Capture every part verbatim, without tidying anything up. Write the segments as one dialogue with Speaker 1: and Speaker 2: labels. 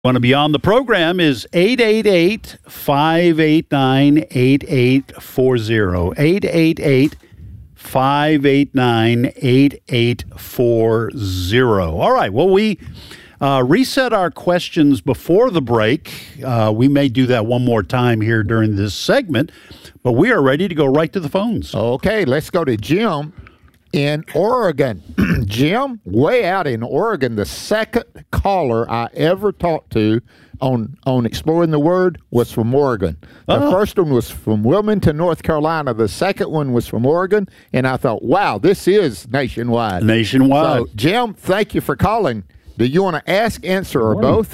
Speaker 1: Want to be on the program is eight eight eight, five eight nine, eight eight four zero. eight eight eight, five eight nine, eight eight four zero. All right. Well, we uh, reset our questions before the break. Uh, we may do that one more time here during this segment, but we are ready to go right to the phones.
Speaker 2: Okay, let's go to Jim in Oregon. Jim, way out in Oregon, the second caller I ever talked to on on Exploring the Word was from Oregon. The
Speaker 1: Oh.
Speaker 2: first one was from Wilmington, North Carolina. The second one was from Oregon, and I thought, wow, this is nationwide.
Speaker 1: Nationwide.
Speaker 2: So, Jim, thank you for calling. Do you want to ask, answer, or both?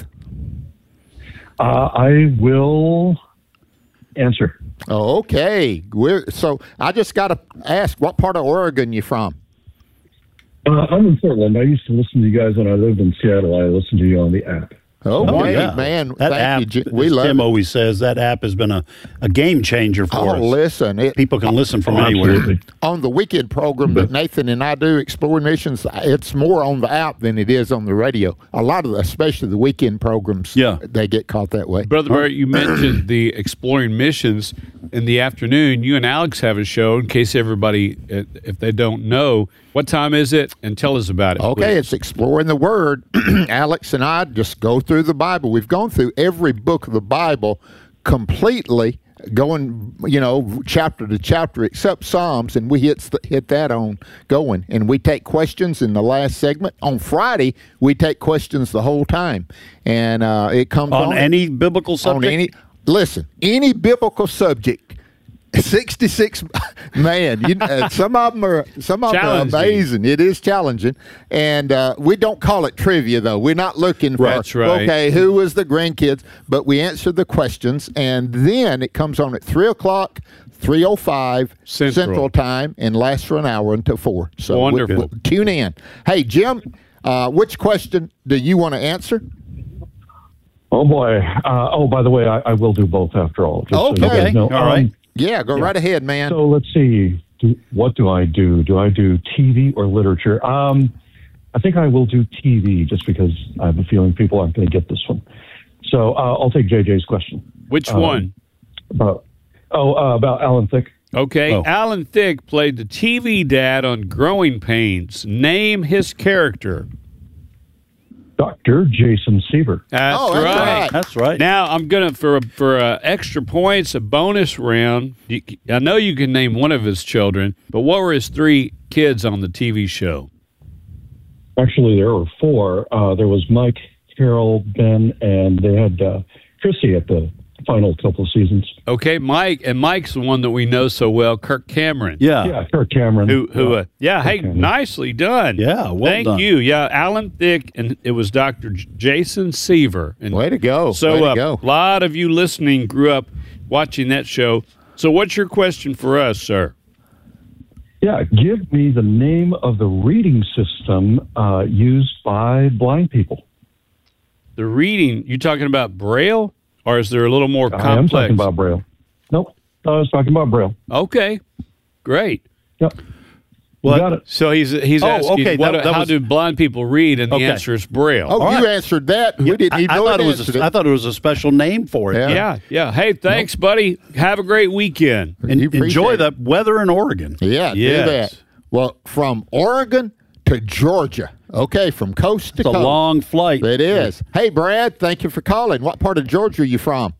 Speaker 3: Uh, I will answer.
Speaker 2: Oh, okay. We're, so I just got to ask, what part of Oregon you from?
Speaker 3: Uh, I'm in Portland. I used to listen to you guys when I lived in Seattle. I listened to you on the app.
Speaker 2: Oh,
Speaker 1: Oh,
Speaker 2: hey,
Speaker 1: yeah.
Speaker 2: man.
Speaker 1: That
Speaker 2: thank
Speaker 1: app,
Speaker 2: you. Jim. We
Speaker 1: as
Speaker 2: love
Speaker 1: Tim
Speaker 2: it.
Speaker 1: always says, that app has been a, a game changer for
Speaker 2: Oh,
Speaker 1: us.
Speaker 2: listen. It,
Speaker 1: People can listen from
Speaker 3: Oh,
Speaker 1: anywhere.
Speaker 3: absolutely.
Speaker 2: on the weekend program that Nathan and I do, Exploring Missions, it's more on the app than it is on the radio. A lot of the, especially the weekend programs,
Speaker 1: Yeah.
Speaker 2: they get caught that way.
Speaker 4: Brother Barrett, you mentioned the Exploring Missions in the afternoon. You and Alex have a show. In case everybody, uh, if they don't know, what time is it? And tell us about it.
Speaker 2: Okay,
Speaker 4: please.
Speaker 2: it's Exploring the Word. Alex and I just go through the Bible. We've gone through every book of the Bible completely, going, you know, chapter to chapter, except Psalms, and we hit hit that on going. And we take questions in the last segment. On Friday, we take questions the whole time, and uh, it comes on,
Speaker 1: On any biblical
Speaker 2: on
Speaker 1: subject?
Speaker 2: any. Listen, any biblical subject. sixty-six man you, uh, some of them are some of them are
Speaker 4: Challenging.
Speaker 2: amazing. It is challenging, and uh, we don't call it trivia though. We're not looking for
Speaker 4: That's right.
Speaker 2: okay, who was the grandkids, but we answer the questions, and then it comes on at three o'clock, three o five
Speaker 4: Central.
Speaker 2: Central time, and lasts for an hour until four. So we-
Speaker 4: Wonderful.
Speaker 2: we- tune in. Hey Jim, uh, which question do you want to answer?
Speaker 3: Oh, boy. Uh, oh, by the way, I, I will do both after all. just so you
Speaker 2: Okay.
Speaker 3: guys know.
Speaker 1: All right.
Speaker 3: Um,
Speaker 2: Yeah, go right ahead, man.
Speaker 3: So let's see. Do, what do I do? Do I do T V or literature? Um, I think I will do T V just because I have a feeling people aren't going to get this one. So uh, I'll take J J's question.
Speaker 4: Which
Speaker 3: Um,
Speaker 4: one?
Speaker 3: About, oh, uh, about Alan Thicke.
Speaker 4: Okay,
Speaker 1: Oh.
Speaker 4: Alan Thicke played the T V dad on Growing Pains. Name his character.
Speaker 3: Doctor Jason Seaver.
Speaker 4: That's,
Speaker 2: Oh, that's
Speaker 4: right.
Speaker 2: right.
Speaker 1: That's right.
Speaker 4: Now I'm gonna for for uh, extra points, a bonus round. You, I know you can name one of his children, but what were his three kids on the T V show?
Speaker 3: Actually, there were four. Uh, there was Mike, Carol, Ben, and they had uh, Chrissy at the final couple of seasons.
Speaker 4: Okay, Mike, and Mike's the one that we know so well, Kirk Cameron.
Speaker 1: yeah.
Speaker 3: Yeah, Kirk Cameron.
Speaker 4: Who, who, uh, yeah, hey,
Speaker 3: Okay.
Speaker 4: nicely done.
Speaker 1: Yeah, well
Speaker 4: Thank
Speaker 1: done.
Speaker 4: you. Yeah, Alan Thicke, and it was Doctor J- Jason Seaver. And
Speaker 2: Way to go.
Speaker 4: So
Speaker 2: Way to
Speaker 4: uh,
Speaker 2: go.
Speaker 4: a lot of you listening grew up watching that show. So what's your question for us, sir?
Speaker 3: Yeah, give me the name of the reading system uh, used by blind people.
Speaker 4: The reading, you talking about Braille, or is there a little more
Speaker 3: I am
Speaker 4: complex?
Speaker 3: talking about Braille. Nope, I was talking about Braille.
Speaker 4: Okay, great.
Speaker 3: Yep.
Speaker 1: Well,
Speaker 3: you got it.
Speaker 4: So he's he's
Speaker 1: Oh,
Speaker 4: asking,
Speaker 1: okay,
Speaker 4: what,
Speaker 1: that- that
Speaker 4: how
Speaker 1: was-
Speaker 4: do blind people read? And the
Speaker 1: Okay.
Speaker 4: answer is Braille.
Speaker 2: Oh,
Speaker 1: All
Speaker 2: you
Speaker 1: right.
Speaker 2: answered that. We didn't
Speaker 1: I,
Speaker 2: even
Speaker 1: I
Speaker 2: know
Speaker 1: thought
Speaker 2: it
Speaker 1: it was.
Speaker 2: answered
Speaker 1: A, I thought it was a special name for it.
Speaker 2: Yeah.
Speaker 4: yeah, yeah. Hey, thanks, buddy. Have a great weekend.
Speaker 1: En-
Speaker 2: You appreciate
Speaker 1: enjoy
Speaker 2: it.
Speaker 1: the weather in Oregon.
Speaker 2: Yeah,
Speaker 4: Yes.
Speaker 2: do that. Well, from Oregon to Georgia. Okay, from coast to
Speaker 1: It's a
Speaker 2: coast.
Speaker 1: long flight.
Speaker 2: It is. Hey, Brad, thank you for calling. What part of Georgia are you from?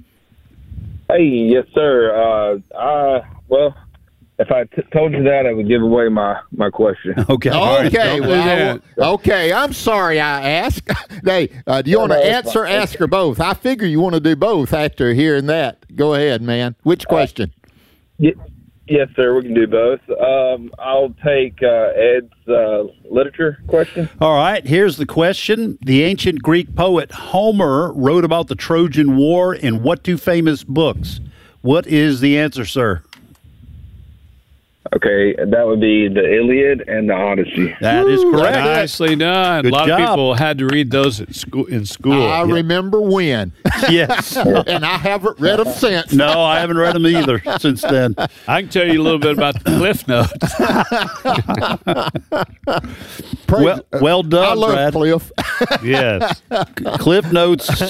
Speaker 5: Hey, yes, sir. Uh, uh, well, if I t- told you that, I would give away my, my question.
Speaker 1: Okay. all right.
Speaker 2: Okay,
Speaker 4: don't do
Speaker 2: well, okay. I'm sorry I asked. Hey, uh, do you want to
Speaker 5: no, it's
Speaker 2: answer,
Speaker 5: fine.
Speaker 2: ask, or both? I figure you want to do both after hearing that. Go ahead, man. Which question?
Speaker 5: Y- yes, sir. We can do both. Um, I'll take uh, Ed's uh, literature question.
Speaker 1: All right, here's the question. The ancient Greek poet Homer wrote about the Trojan War in what two famous books? What is the answer, sir?
Speaker 5: Okay, that would be the Iliad and the Odyssey.
Speaker 1: That is correct.
Speaker 4: Nicely done.
Speaker 1: Good
Speaker 4: a lot
Speaker 1: job.
Speaker 4: of people had to read those at school in school.
Speaker 2: I remember when,
Speaker 1: Yes.
Speaker 2: and I haven't read them since.
Speaker 1: No, I haven't read them either since then.
Speaker 4: I can tell you a little bit about the Cliff Notes.
Speaker 2: Praise-
Speaker 1: Well, well
Speaker 2: I
Speaker 1: done,
Speaker 2: love
Speaker 1: Brad.
Speaker 2: Cliff.
Speaker 4: Yes.
Speaker 1: Cliff Notes